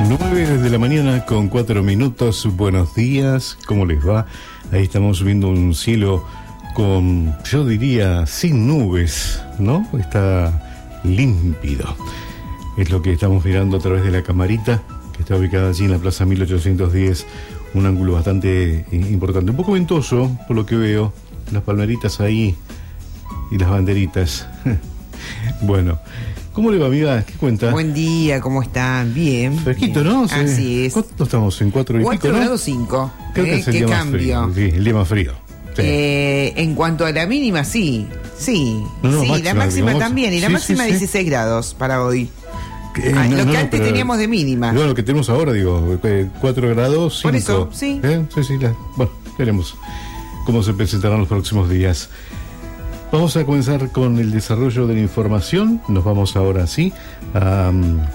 9 de la mañana con 4 minutos. Buenos días, ¿cómo les va? Ahí estamos viendo un cielo con, yo diría, sin nubes, ¿no? Está límpido. Es lo que estamos mirando a través de la camarita, que está ubicada allí en la Plaza 1810, un ángulo bastante importante. Un poco ventoso, por lo que veo, las palmeritas ahí y las banderitas. Bueno, ¿cómo le va, amiga? ¿Qué cuenta? Buen día, ¿cómo están? Bien. Fresquito, bien. ¿no? Así es. ¿Cuánto estamos? ¿En 4 y pico, no? 4 grados 5. Creo que es el día más frío. Sí, el día más frío. Sí. En cuanto a la mínima, sí. Sí, No, sí, máxima, la máxima digamos, también. Y la sí, máxima sí, sí. 16 grados para hoy. Lo que antes teníamos de mínima. No, lo que tenemos ahora, digo, 4 grados, 5. Por eso, sí. Sí, bueno, veremos cómo se presentarán los próximos días. Vamos a comenzar con el desarrollo de la información. Nos vamos ahora sí a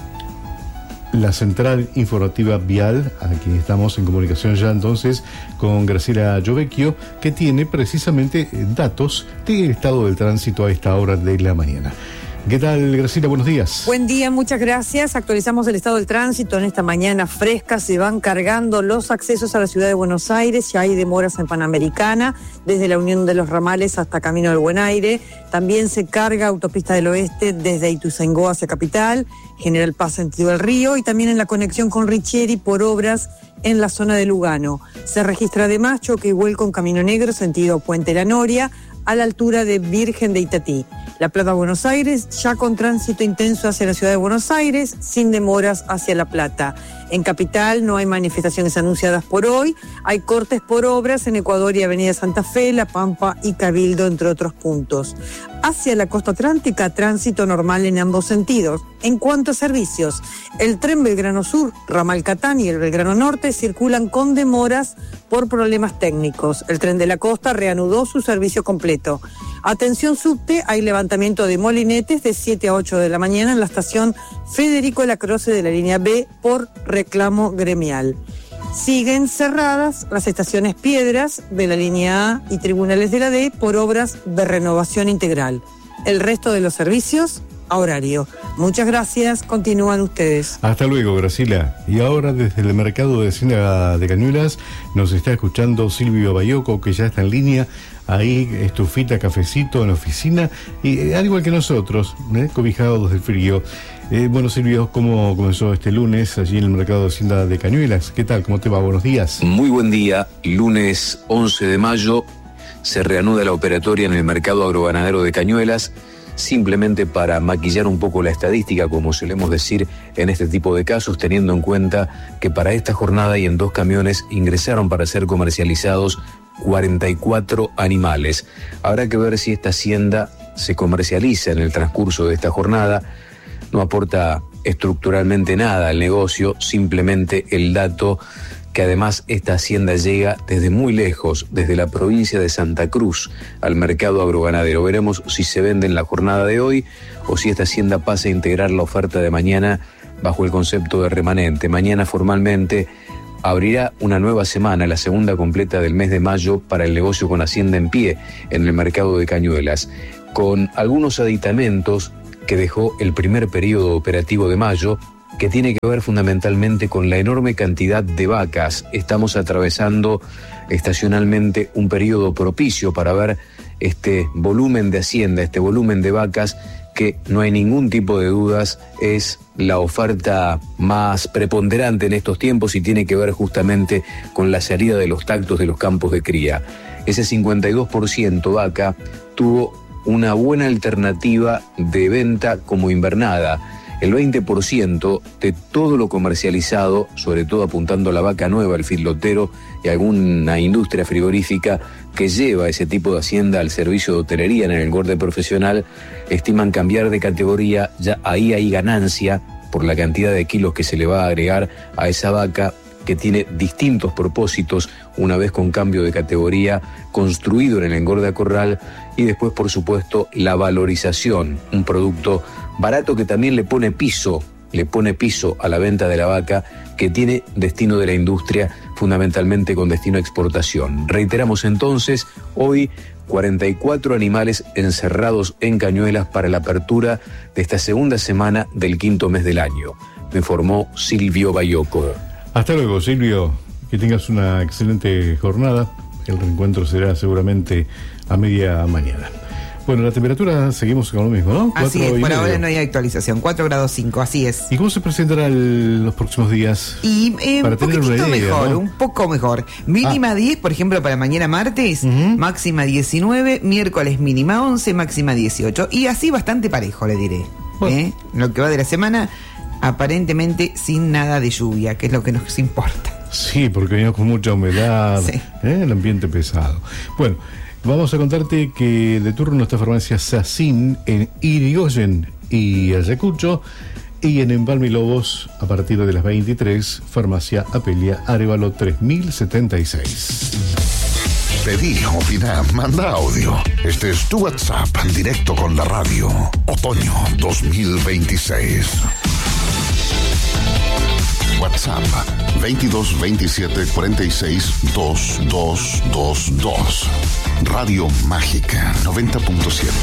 la central informativa vial. Aquí estamos en comunicación ya entonces con Graciela Llovecchio, que tiene precisamente datos del estado del tránsito a esta hora de la mañana. ¿Qué tal, Graciela? Buenos días. Buen día, muchas gracias. Actualizamos el estado del tránsito en esta mañana fresca. Se van cargando los accesos a la ciudad de Buenos Aires. Ya hay demoras en Panamericana, desde la Unión de los Ramales hasta Camino del Buen Aire. También se carga Autopista del Oeste desde Ituzaingó hacia Capital, General Paz sentido del Río, y también en la conexión con Richieri por obras en la zona de Lugano. Se registra además choque y vuelco en Camino Negro, sentido Puente La Noria, a la altura de Virgen de Itatí. La Plata, Buenos Aires, ya con tránsito intenso hacia la ciudad de Buenos Aires, sin demoras hacia La Plata. En Capital no hay manifestaciones anunciadas por hoy, hay cortes por obras en Ecuador y Avenida Santa Fe, La Pampa y Cabildo, entre otros puntos. Hacia la costa atlántica, tránsito normal en ambos sentidos. En cuanto a servicios, el tren Belgrano Sur, Ramal Catán y el Belgrano Norte circulan con demoras por problemas técnicos. El tren de la costa reanudó su servicio completo. Atención subte, hay levantamiento de molinetes de 7 a 8 de la mañana en la estación Federico Lacroce de la línea B por reclamo gremial. Siguen cerradas las estaciones Piedras de la línea A y Tribunales de la D por obras de renovación integral. El resto de los servicios a horario. Muchas gracias, continúan ustedes. Hasta luego, Graciela. Y ahora desde el mercado de Hacienda de Cañuelas nos está escuchando Silvio Bayoco, que ya está en línea. Ahí, estufita, cafecito en la oficina, y al igual que nosotros, cobijados del frío. Bueno, Silvio, ¿cómo comenzó este lunes allí en el mercado de Hacienda de Cañuelas? ¿Qué tal? ¿Cómo te va? Buenos días. Muy buen día. Lunes 11 de mayo se reanuda la operatoria en el mercado agroganadero de Cañuelas, simplemente para maquillar un poco la estadística, como solemos decir en este tipo de casos, teniendo en cuenta que para esta jornada y en 2 camiones ingresaron para ser comercializados 44 animales. Habrá que ver si esta hacienda se comercializa en el transcurso de esta jornada. No aporta estructuralmente nada al negocio, simplemente el dato que además esta hacienda llega desde muy lejos, desde la provincia de Santa Cruz, al mercado agroganadero. Veremos si se vende en la jornada de hoy o si esta hacienda pasa a integrar la oferta de mañana bajo el concepto de remanente. Mañana formalmente abrirá una nueva semana, la segunda completa del mes de mayo, para el negocio con hacienda en pie en el mercado de Cañuelas, con algunos aditamentos que dejó el primer periodo operativo de mayo, que tiene que ver fundamentalmente con la enorme cantidad de vacas. Estamos atravesando estacionalmente un periodo propicio para ver este volumen de hacienda, este volumen de vacas, que no hay ningún tipo de dudas es la oferta más preponderante en estos tiempos y tiene que ver justamente con la salida de los tactos de los campos de cría. Ese 52% vaca tuvo una buena alternativa de venta como invernada. El 20% de todo lo comercializado, sobre todo apuntando a la vaca nueva, el feedlotero y alguna industria frigorífica que lleva ese tipo de hacienda al servicio de hotelería en el engorde profesional, estiman cambiar de categoría. Ya ahí hay ganancia por la cantidad de kilos que se le va a agregar a esa vaca, que tiene distintos propósitos una vez con cambio de categoría, construido en el engorde a corral, y después, por supuesto, la valorización, un producto barato que también le pone piso a la venta de la vaca, que tiene destino de la industria, fundamentalmente con destino a exportación. Reiteramos entonces, hoy 44 animales encerrados en Cañuelas para la apertura de esta segunda semana del quinto mes del año. me informó Silvio Bayoco. Hasta luego, Silvio. Que tengas una excelente jornada. El reencuentro será seguramente a media mañana. Bueno, la temperatura seguimos con lo mismo, ¿no? Así es, por ahora no hay actualización, 4 grados 5, así es. ¿Y cómo se presentará los próximos días? Y para un tener poquitito una idea, mejor, ¿no? un poco mejor. Mínima 10, por ejemplo, para mañana martes, máxima 19, miércoles mínima 11, máxima 18. Y así bastante parejo, le diré. Bueno. Lo que va de la semana, aparentemente sin nada de lluvia, que es lo que nos importa. Sí, porque venimos con mucha humedad, Sí. El ambiente pesado. Bueno, vamos a contarte que de turno está farmacia Sacin en Irigoyen y Ayacucho, y en Empalme y Lobos a partir de las 23, farmacia Apelia Arévalo 3076. Pedí, opina, manda audio. Este es tu WhatsApp, directo con la radio. Otoño 2026. WhatsApp 22 27 46 2222. Radio Mágica 90.7.